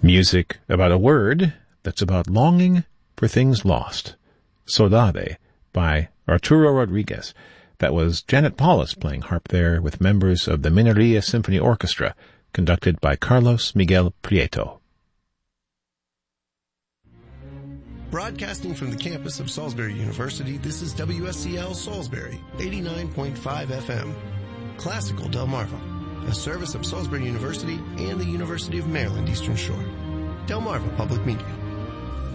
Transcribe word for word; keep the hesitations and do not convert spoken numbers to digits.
Music about a word that's about longing for things lost. Saudade by Arturo Rodriguez. That was Janet Paulus playing harp there with members of the Mineria Symphony Orchestra, conducted by Carlos Miguel Prieto. Broadcasting from the campus of Salisbury University, this is W S C L Salisbury, eighty-nine point five F M. Classical Delmarva, a service of Salisbury University and the University of Maryland Eastern Shore. Delmarva Public Media.